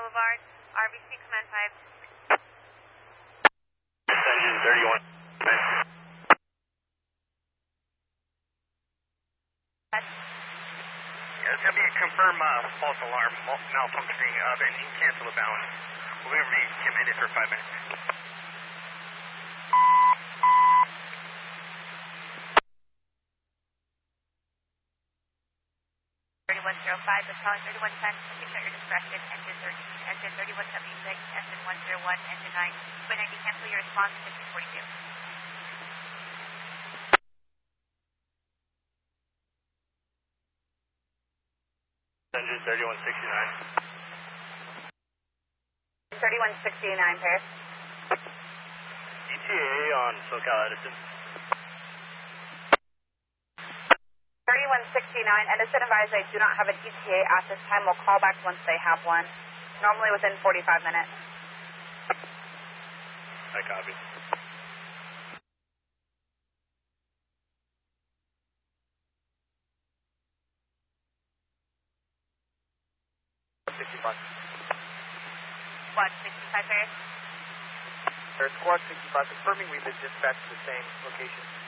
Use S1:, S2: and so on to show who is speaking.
S1: Boulevard, RBC Command 5.
S2: Engine 31.
S3: Yeah, it's going to be a confirmed false alarm malfunctioning of engine. Cancel the balance. We'll be committed for 5 minutes.
S1: The calling 3110, please at your discretion, engine 3176, engine 101, engine 9, Twin 90, cancel your response, 1542.
S2: Engine 3169.
S1: 3169, Paris.
S2: ETA on SoCal Edison.
S1: 3169, Edison advised they do not have an ETA at this time. We'll call back once they have one, normally within 45 minutes.
S2: I copy.
S1: Squad 65, Paris.
S3: Squad 65, confirming we've been dispatched to the same location.